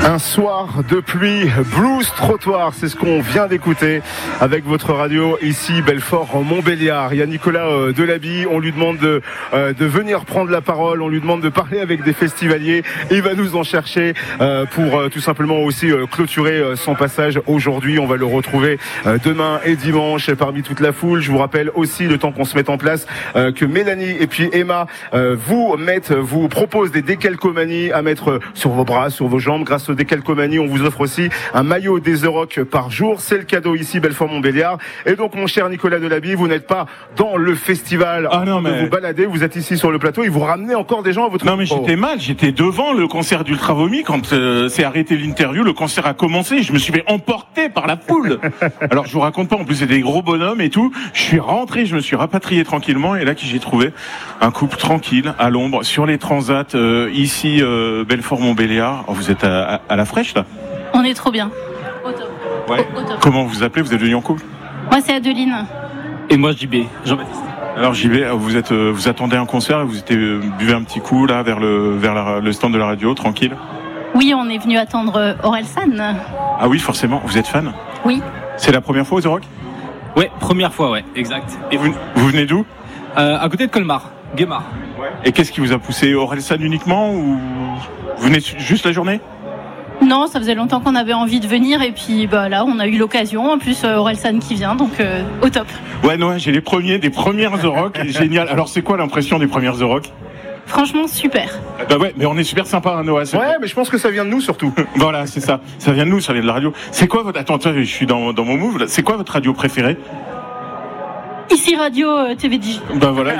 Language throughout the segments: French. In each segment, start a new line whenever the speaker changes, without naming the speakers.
Un soir de pluie, Blues Trottoir, c'est ce qu'on vient d'écouter avec votre radio ici, Belfort-Montbéliard. Il y a Nicolas Delaby, on lui demande de venir prendre la parole, on lui demande de parler avec des festivaliers. Il va nous en chercher pour tout simplement aussi clôturer son passage aujourd'hui. On va le retrouver demain et dimanche parmi toute la foule. Je vous rappelle aussi, le temps qu'on se mette en place, que Mélanie et puis Emma vous proposent des décalcomanies à mettre sur vos bras, sur vos jambes. Grâce aux décalcomanies, on vous offre aussi un maillot des The Rock par jour. C'est le cadeau ici, Belfort-Montbéliard. Et donc, mon cher Nicolas Delaby, vous n'êtes pas dans le festival de vous balader, vous êtes ici sur le plateau et vous ramenez encore des gens à votre...
Non, mais j'étais mal, j'étais devant le concert d'Ultra Vomi quand c'est arrêté l'interview, le concert a commencé, je me suis fait emporter par la foule. Alors, je vous raconte pas, en plus, c'est des gros bonhommes et tout. Je suis rentré, je me suis rapatrié tranquillement et là, j'ai trouvé un couple tranquille, à l'ombre, sur les transats, ici, Belfort-Montbéliard. Oh, vous êtes à la fraîche, là?
On est trop bien. Au top.
Ouais.
Au top.
Comment vous appelez? Vous êtes venu en couple?
Moi, c'est Adeline.
Et moi, JB, Jean-Baptiste.
Alors JB, vous attendez un concert et vous buvez un petit coup là vers le stand de la radio, tranquille?
Oui, on est venu attendre Orelsan.
Ah oui, forcément. Vous êtes fan?
Oui.
C'est la première fois aux The Rock?
Ouais, première fois, ouais, exact.
Et vous venez d'où?
À côté de Colmar, Guémar.
Ouais. Et qu'est-ce qui vous a poussé? Orelsan uniquement ou vous venez juste la journée?
Non, ça faisait longtemps qu'on avait envie de venir et puis là, on a eu l'occasion. En plus, Orelsan qui vient, donc au top.
Ouais, non, j'ai des premières The Rock, génial. Alors, c'est quoi l'impression des premières The Rock?
Franchement, super.
Bah ouais, mais on est super sympa, hein, Noah.
Ouais, mais je pense que ça vient de nous surtout.
Voilà, c'est ça. Ça vient de nous, ça vient de la radio. C'est quoi votre... Attends, je suis dans mon move, là. C'est quoi votre radio préférée?
Ici Radio TV Digital.
Ben voilà.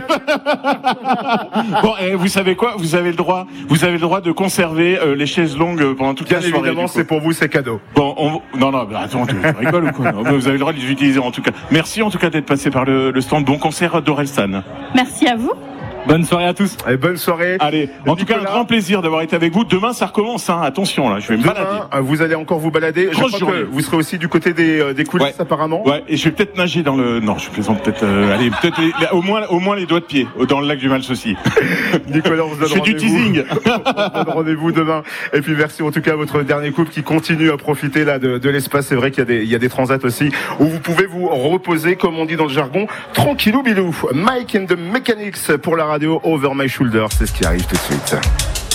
Bon, vous savez quoi? Vous avez le droit de conserver les chaises longues pendant toute la soirée.
Bien évidemment, c'est pour vous, c'est cadeau.
Bon, non, bah, attends, tu rigoles ou quoi? Non, vous avez le droit de les utiliser en tout cas. Merci en tout cas d'être passé par le stand. Bon concert d'Orelsan.
Merci à vous.
Bonne soirée à tous.
Allez, bonne soirée.
Allez, en tout cas, un grand plaisir d'avoir été avec vous. Demain, ça recommence, hein. Attention, là, je vais me balader.
Vous allez encore vous balader. Je crois que vous serez aussi du côté des coulisses,
ouais.
Apparemment.
Ouais, et je vais peut-être nager dans le... Non, je plaisante peut-être... allez, peut-être au moins les doigts de pied dans le lac du Mals aussi.
Nicolas, on se donne
je fais du teasing.
On se donne rendez-vous demain. Et puis merci en tout cas à votre dernier couple qui continue à profiter là de l'espace. C'est vrai qu'il y a des transats aussi où vous pouvez vous reposer, comme on dit dans le jargon, tranquillou bilou. Mike and the Mechanics pour la radio Over My Shoulder, c'est ce qui arrive tout de suite.